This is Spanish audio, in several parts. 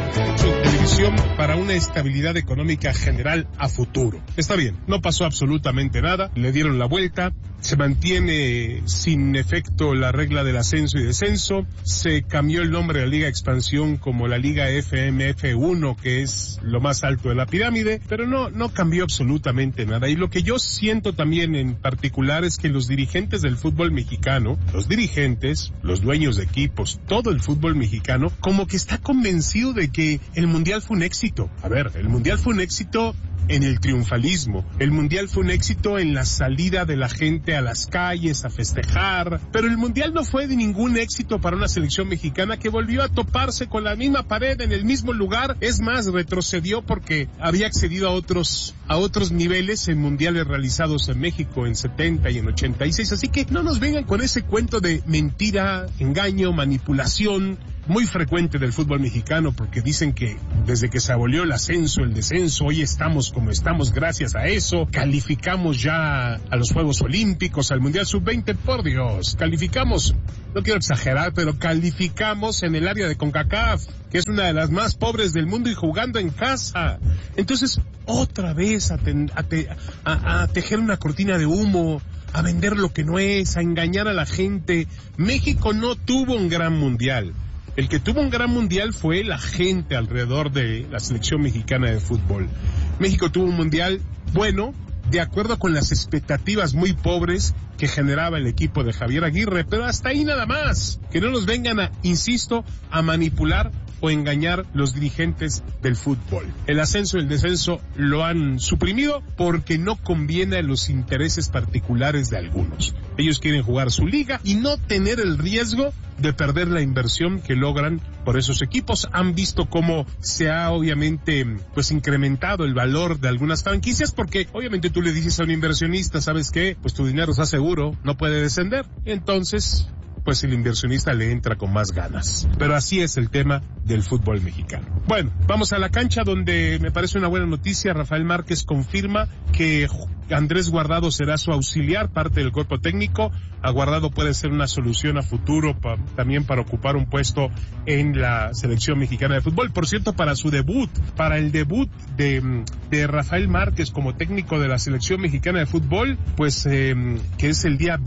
su televisión para una estabilidad económica general a futuro. Está bien, no pasó absolutamente nada, le dieron la vuelta, se mantiene sin efecto la regla del ascenso y descenso, se cambió el nombre de la Liga Expansión como la Liga FMF1, que es lo más alto de la pirámide, pero no cambió absolutamente nada. Y lo que yo siento también en particular es que los dirigentes del fútbol mexicano, los dirigentes, los dueños de equipos, todo el fútbol mexicano, como que está convencido de que el Mundial fue un éxito. A ver, el Mundial fue un éxito en el triunfalismo. El Mundial fue un éxito en la salida de la gente a las calles a festejar, pero el Mundial no fue de ningún éxito para una selección mexicana que volvió a toparse con la misma pared en el mismo lugar. Es más, retrocedió porque había accedido a otros niveles en mundiales realizados en México en 70 y en 86, así que no nos vengan con ese cuento de mentira, engaño, manipulación, muy frecuente del fútbol mexicano, porque dicen que desde que se abolió el ascenso, el descenso, hoy estamos como estamos gracias a eso, calificamos ya a los Juegos Olímpicos, al Mundial Sub-20, por Dios, calificamos, no quiero exagerar, pero calificamos en el área de CONCACAF, que es una de las más pobres del mundo y jugando en casa. Entonces, otra vez a tejer una cortina de humo, a vender lo que no es, a engañar a la gente. México no tuvo un gran mundial. El que tuvo un gran mundial fue la gente alrededor de la selección mexicana de fútbol. México tuvo un mundial bueno, de acuerdo con las expectativas muy pobres que generaba el equipo de Javier Aguirre, pero hasta ahí nada más. Que no nos vengan insisto, a manipular o engañar los dirigentes del fútbol. El ascenso y el descenso lo han suprimido porque no conviene a los intereses particulares de algunos. Ellos quieren jugar su liga y no tener el riesgo de perder la inversión que logran por esos equipos. Han visto cómo se ha obviamente incrementado el valor de algunas franquicias, porque obviamente tú le dices a un inversionista, ¿sabes qué? Pues tu dinero está seguro, no puede descender. Entonces, pues el inversionista le entra con más ganas. Pero así es el tema del fútbol mexicano. Bueno, vamos a la cancha donde me parece una buena noticia. Rafael Márquez confirma que Andrés Guardado será su auxiliar, parte del cuerpo técnico. A Guardado puede ser una solución a futuro también para ocupar un puesto en la selección mexicana de fútbol. Por cierto, para el debut de Rafael Márquez como técnico de la selección mexicana de fútbol, que es el día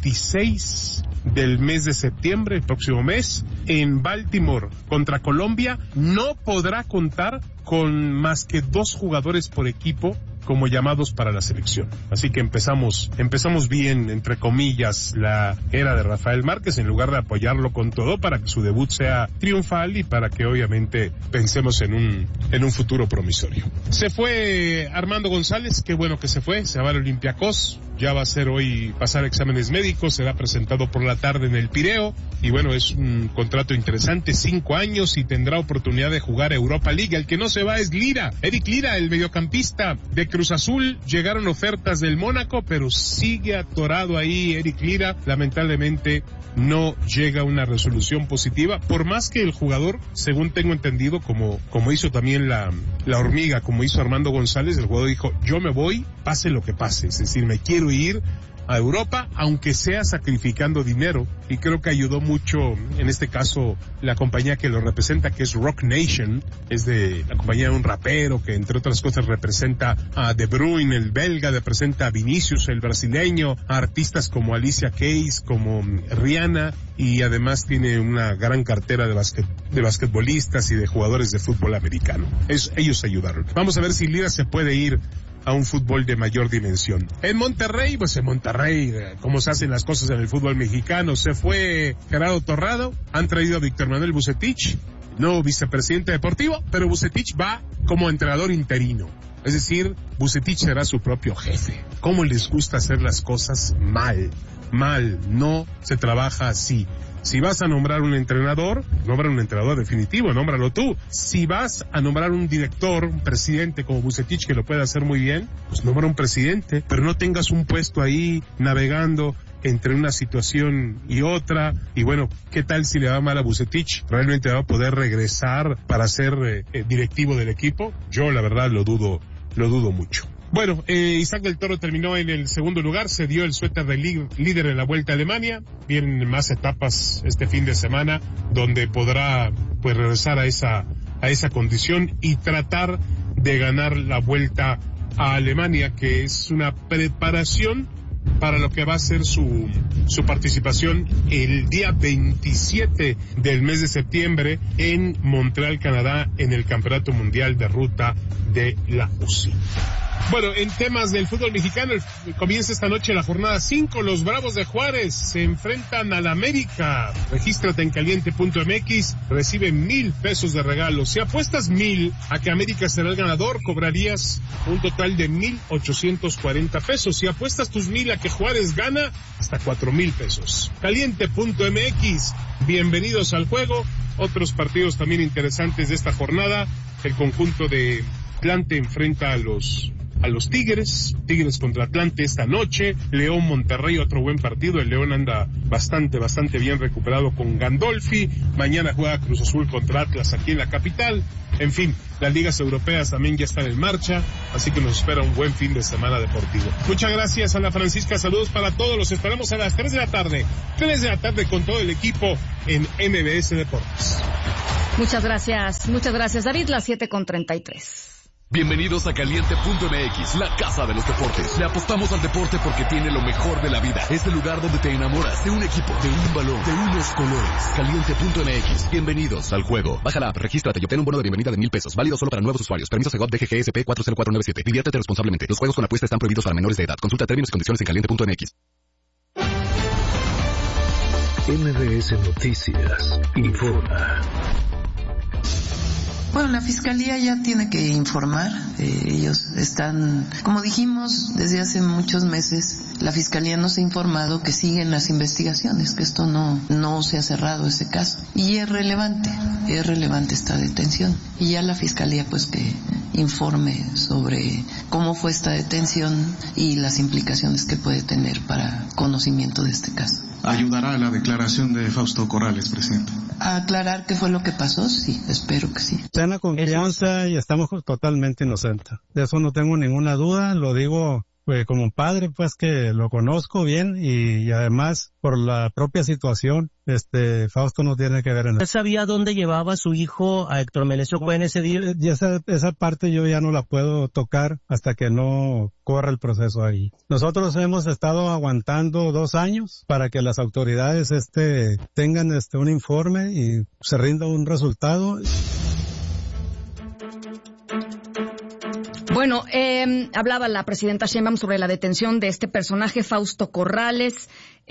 26 del mes de septiembre, el próximo mes, en Baltimore contra Colombia, no podrá contar con más que 2 jugadores por equipo como llamados para la selección. Así que empezamos bien, entre comillas, la era de Rafael Márquez, en lugar de apoyarlo con todo para que su debut sea triunfal y para que obviamente pensemos en un futuro promisorio. Se fue Armando González, qué bueno que se va al Olympiacos, ya va a ser hoy pasar exámenes médicos, será presentado por la tarde en el Pireo, y bueno, es un contrato interesante, 5 años, y tendrá oportunidad de jugar Europa League. El que no se va es Lira, Eric Lira, el mediocampista de Cruz Azul. Llegaron ofertas del Mónaco, pero sigue atorado ahí Eric Lira. Lamentablemente no llega a una resolución positiva, por más que el jugador, según tengo entendido, como hizo también la hormiga, como hizo Armando González, el jugador dijo, yo me voy, pase lo que pase, es decir, me quiero ir a Europa, aunque sea sacrificando dinero, y creo que ayudó mucho, en este caso, la compañía que lo representa, que es Rock Nation, es de la compañía de un rapero que, entre otras cosas, representa a De Bruyne, el belga, representa a Vinicius, el brasileño, a artistas como Alicia Keys, como Rihanna, y además tiene una gran cartera de basquetbolistas y de jugadores de fútbol americano. Ellos ayudaron. Vamos a ver si Lira se puede ir a un fútbol de mayor dimensión. En Monterrey, cómo se hacen las cosas en el fútbol mexicano, se fue Gerardo Torrado, han traído a Víctor Manuel Vucetich, nuevo vicepresidente deportivo, pero Vucetich va como entrenador interino. Es decir, Vucetich será su propio jefe. ¿Cómo les gusta hacer las cosas mal? No se trabaja así. Si vas a nombrar un entrenador, nombra un entrenador definitivo, nómbralo tú. Si vas a nombrar un director, un presidente como Vucetich, que lo puede hacer muy bien, pues nombra un presidente, pero no tengas un puesto ahí navegando entre una situación y otra. Y bueno, ¿qué tal si le va mal a Vucetich? ¿Realmente va a poder regresar para ser directivo del equipo? Yo la verdad lo dudo mucho. Bueno, Isaac del Toro terminó en el segundo lugar, se dio el suéter de líder en la Vuelta a Alemania. Vienen más etapas este fin de semana donde podrá regresar a esa a esa condición y tratar de ganar la Vuelta a Alemania, que es una preparación para lo que va a ser su participación el día 27 del mes de septiembre en Montreal, Canadá, en el Campeonato Mundial de Ruta de la UCI. Bueno, en temas del fútbol mexicano, comienza esta noche la jornada 5. Los Bravos de Juárez se enfrentan al América. Regístrate en caliente.mx, recibe 1,000 pesos de regalo. Si apuestas 1,000 a que América será el ganador, cobrarías un total de 1,840 pesos. Si apuestas tus 1,000 a que Juárez gana, hasta 4,000 pesos. Caliente.mx, bienvenidos al juego. Otros partidos también interesantes de esta jornada. El conjunto de Atlante enfrenta a los Tigres contra Atlante esta noche. León Monterrey, otro buen partido. El León anda bastante bien recuperado con Gandolfi. Mañana juega Cruz Azul contra Atlas aquí en la capital. En fin, las ligas europeas también ya están en marcha, así que nos espera un buen fin de semana deportivo. Muchas gracias, Ana Francisca, saludos para todos. Los esperamos a las 3 de la tarde con todo el equipo en MBS Deportes. Muchas gracias, David. Las 7:33. Bienvenidos a Caliente.mx, la casa de los deportes. Le apostamos al deporte porque tiene lo mejor de la vida. Es el lugar donde te enamoras de un equipo, de un balón, de unos colores. Caliente.mx, bienvenidos al juego. Baja la app, regístrate y obtén un bono de bienvenida de 1,000 pesos. Válido solo para nuevos usuarios. Permiso Segov DGGSP 40497. Diviértete responsablemente. Los juegos con apuesta están prohibidos para menores de edad. Consulta términos y condiciones en Caliente.mx. MBS Noticias informa. Bueno, la Fiscalía ya tiene que informar. Ellos están, como dijimos, desde hace muchos meses, la Fiscalía nos ha informado que siguen las investigaciones, que esto no se ha cerrado ese caso. Y es relevante esta detención. Y ya la Fiscalía pues que informe sobre cómo fue esta detención y las implicaciones que puede tener para conocimiento de este caso. ¿Ayudará a la declaración de Fausto Corrales, presidente? ¿A aclarar qué fue lo que pasó? Sí, espero que sí. Plena confianza y estamos totalmente inocentes. De eso no tengo ninguna duda, lo digo como padre, pues que lo conozco bien y además por la propia situación, Fausto no tiene que ver en eso. ¿Él sabía dónde llevaba a su hijo, a Héctor Melesio Cuen, ese día? Y esa parte yo ya no la puedo tocar hasta que no corra el proceso ahí. Nosotros hemos estado aguantando 2 años para que las autoridades tengan un informe y se rinda un resultado. Bueno, hablaba la presidenta Sheinbaum sobre la detención de este personaje, Fausto Corrales,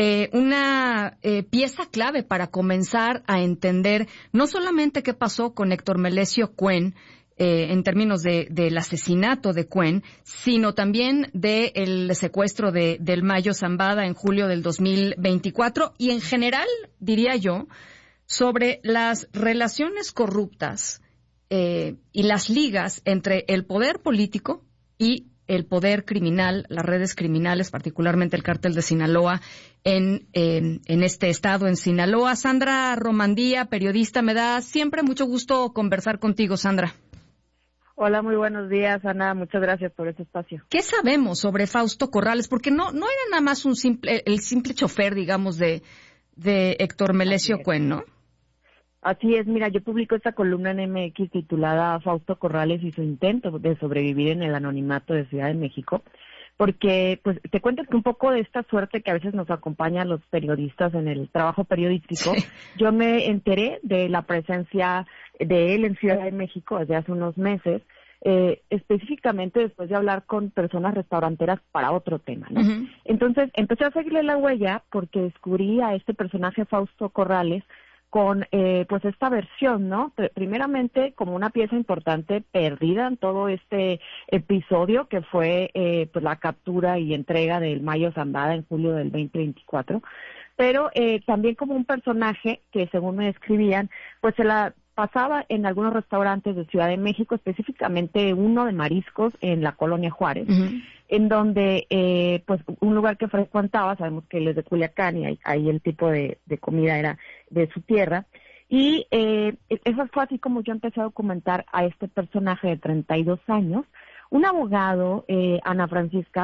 una pieza clave para comenzar a entender no solamente qué pasó con Héctor Melesio Cuen, en términos del asesinato de Cuen, sino también del secuestro del Mayo Zambada en julio del 2024 y en general, diría yo, sobre las relaciones corruptas y las ligas entre el poder político y el poder criminal, las redes criminales, particularmente el cártel de Sinaloa en este estado, en Sinaloa. Sandra Romandía, periodista, me da siempre mucho gusto conversar contigo, Sandra. Hola, muy buenos días, Ana. Muchas gracias por este espacio. ¿Qué sabemos sobre Fausto Corrales? Porque no era nada más el simple chofer, digamos, de Héctor Melesio Cuen, ¿no? Así es, mira, yo publico esta columna en MX titulada Fausto Corrales y su intento de sobrevivir en el anonimato de Ciudad de México, porque pues te cuento que un poco de esta suerte que a veces nos acompaña a los periodistas en el trabajo periodístico, sí. Yo me enteré de la presencia de él en Ciudad de México desde hace unos meses, específicamente después de hablar con personas restauranteras para otro tema, ¿no? Uh-huh. Entonces empecé a seguirle la huella porque descubrí a este personaje Fausto Corrales con pues esta versión, ¿no? Primeramente como una pieza importante perdida en todo este episodio que fue pues la captura y entrega del Mayo Zambada en julio del 2024, pero también como un personaje que según me describían, pues se la pasaba en algunos restaurantes de Ciudad de México, específicamente uno de mariscos en la Colonia Juárez, uh-huh. En donde pues un lugar que frecuentaba, sabemos que él es de Culiacán y ahí el tipo de comida era de su tierra, y eso fue así como yo empecé a documentar a este personaje de 32 años, un abogado, Ana Francisca,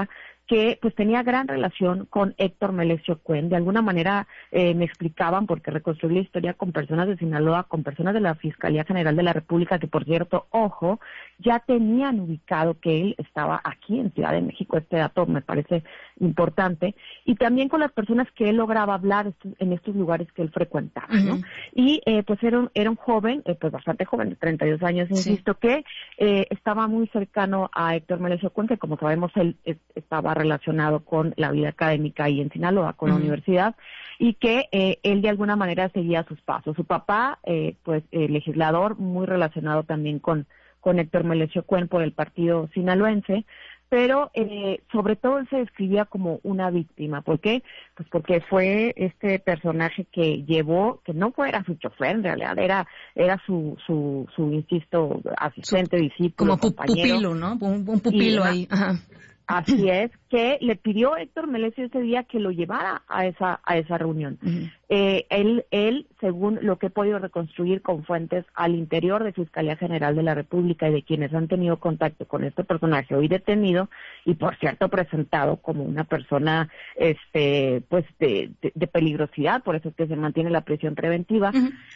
que pues tenía gran relación con Héctor Melesio Cuen. De alguna manera me explicaban, porque reconstruí la historia con personas de Sinaloa, con personas de la Fiscalía General de la República, que por cierto, ojo, ya tenían ubicado que él estaba aquí en Ciudad de México. Este dato me parece importante. Y también con las personas que él lograba hablar en estos lugares que él frecuentaba, ¿no? Y pues era un joven, pues bastante joven, de 32 años, insisto, que estaba muy cercano a Héctor Melesio Cuen, que como sabemos él estaba relacionado con la vida académica ahí en Sinaloa, con la universidad, y que él de alguna manera seguía sus pasos. Su papá, pues legislador, muy relacionado también con Héctor Melesio Cuen por el partido sinaloense, pero sobre todo él se describía como una víctima. ¿Por qué? Pues porque fue este personaje que llevó, que no era su chofer, en realidad era su insisto, asistente, discípulo, como compañero. Pupilo, ¿no? Un pupilo ahí. Ajá. Así es, que le pidió Héctor Melesio ese día que lo llevara a esa reunión. Él, según lo que he podido reconstruir con fuentes al interior de Fiscalía General de la República y de quienes han tenido contacto con este personaje hoy detenido, y por cierto presentado como una persona pues de peligrosidad, por eso es que se mantiene la prisión preventiva,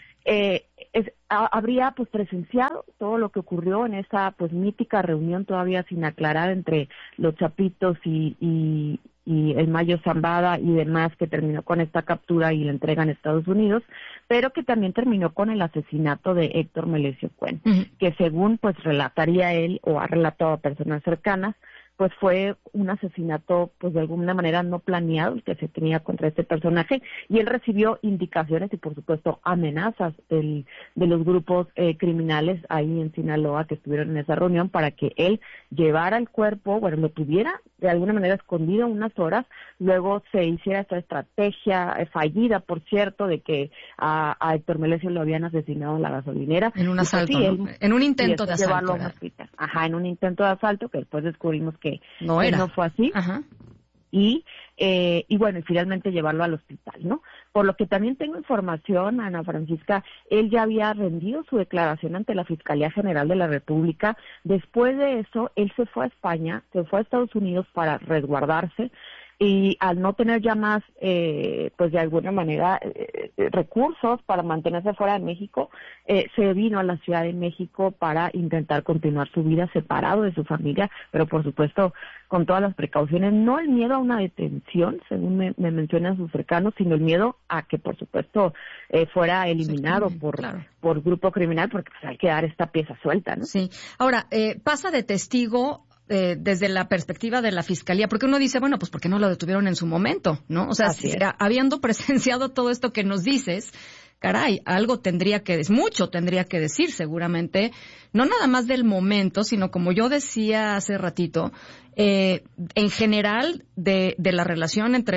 habría pues presenciado todo lo que ocurrió en esa pues mítica reunión todavía sin aclarar entre los Chapitos y el Mayo Zambada y demás, que terminó con esta captura y la entrega en Estados Unidos, pero que también terminó con el asesinato de Héctor Melesio Cuen, que según pues relataría él o ha relatado a personas cercanas, pues fue un asesinato pues de alguna manera no planeado el que se tenía contra este personaje, y él recibió indicaciones y por supuesto amenazas de los grupos criminales ahí en Sinaloa que estuvieron en esa reunión para que él llevara el cuerpo, bueno, lo tuviera de alguna manera escondido unas horas, luego se hiciera esta estrategia fallida, por cierto, de que a Héctor Melesio lo habían asesinado en la gasolinera. En un asalto, pues, ¿no? En un intento de asalto. Llevarlo a un hospital. Ajá, en un intento de asalto, que después descubrimos que no fue así. Ajá. Y bueno, y finalmente llevarlo al hospital, ¿no? Por lo que también tengo información, Ana Francisca, él ya había rendido su declaración ante la Fiscalía General de la República. Después de eso, él se fue a España, se fue a Estados Unidos para resguardarse, y al no tener ya más, pues de alguna manera, recursos para mantenerse fuera de México, se vino a la Ciudad de México para intentar continuar su vida separado de su familia, pero por supuesto con todas las precauciones, no el miedo a una detención, según me mencionan sus cercanos, sino el miedo a que por supuesto fuera eliminado por grupo criminal, porque pues, hay que dar esta pieza suelta, ¿no? Sí. Ahora, pasa de testigo desde la perspectiva de la Fiscalía, porque uno dice, bueno, pues ¿por qué no lo detuvieron en su momento? ¿No? O sea, habiendo presenciado todo esto que nos dices, caray, mucho tendría que decir seguramente, no nada más del momento, sino como yo decía hace ratito, en general de la relación entre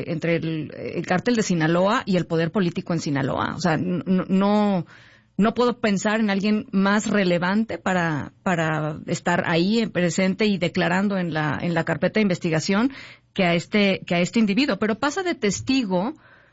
el cártel de Sinaloa y el poder político en Sinaloa. O sea, no puedo pensar en alguien más relevante para estar ahí presente y declarando en la carpeta de investigación que a este individuo, pero pasa de testigo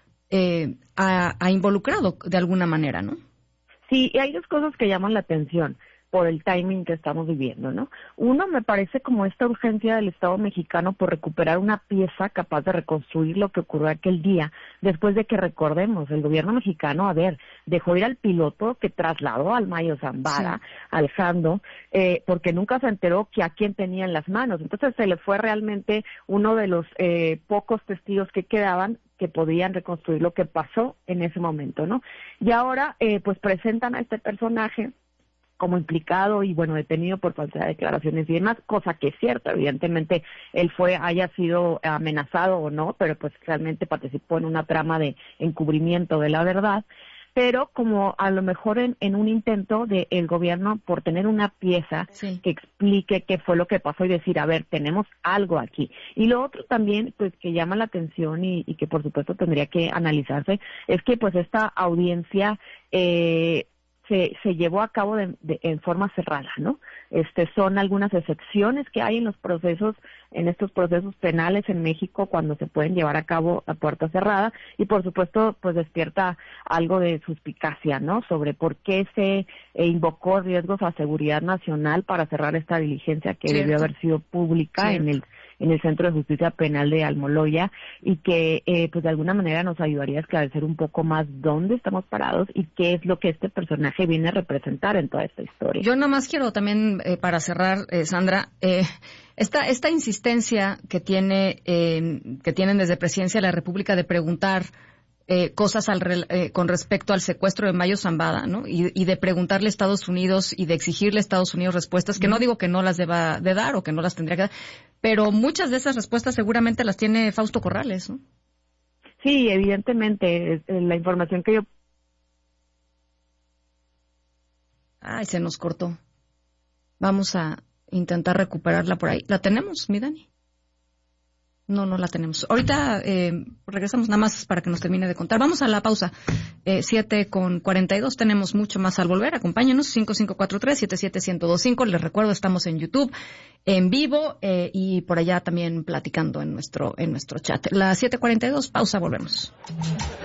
a involucrado de alguna manera, ¿no? Sí, y hay dos cosas que llaman la atención por el timing que estamos viviendo, ¿no? Uno, me parece como esta urgencia del Estado mexicano por recuperar una pieza capaz de reconstruir lo que ocurrió aquel día, después de que, recordemos, el gobierno mexicano, dejó ir al piloto que trasladó al Mayo Zambada, Alejandro, porque nunca se enteró que a quién tenía en las manos. Entonces se le fue realmente uno de los pocos testigos que quedaban que podían reconstruir lo que pasó en ese momento, ¿no? Y ahora, pues presentan a este personaje como implicado y bueno, detenido por falsedad de declaraciones y demás, cosa que es cierta, evidentemente él haya sido amenazado o no, pero pues realmente participó en una trama de encubrimiento de la verdad, pero como a lo mejor en un intento del gobierno por tener una pieza que explique qué fue lo que pasó y decir, a ver, tenemos algo aquí. Y lo otro también, pues que llama la atención y que por supuesto tendría que analizarse, es que pues esta audiencia se llevó a cabo en forma cerrada, ¿no? Son algunas excepciones que hay en estos procesos penales en México cuando se pueden llevar a cabo a puerta cerrada, y por supuesto pues despierta algo de suspicacia, ¿no? Sobre por qué se invocó riesgos a seguridad nacional para cerrar esta diligencia que debió haber sido pública en en el Centro de Justicia Penal de Almoloya y que pues de alguna manera nos ayudaría a esclarecer un poco más dónde estamos parados y qué es lo que este personaje viene a representar en toda esta historia. Yo nada más quiero también, para cerrar, Sandra, esta insistencia que tienen desde Presidencia de la República de preguntar cosas con respecto al secuestro de Mayo Zambada, ¿no? Y de preguntarle a Estados Unidos y de exigirle a Estados Unidos respuestas, que no digo que no las deba de dar o que no las tendría que dar, pero muchas de esas respuestas seguramente las tiene Fausto Corrales, ¿no? Sí, evidentemente, la información que yo... Ay, se nos cortó. Vamos a intentar recuperarla por ahí. ¿La tenemos, mi Dani? No la tenemos. Ahorita regresamos nada más para que nos termine de contar. Vamos a la pausa. 7:42. Tenemos mucho más al volver. Acompáñenos. 5543-77125. Les recuerdo, estamos en YouTube, en vivo, y por allá también platicando en nuestro chat. La 7:42. Pausa, volvemos.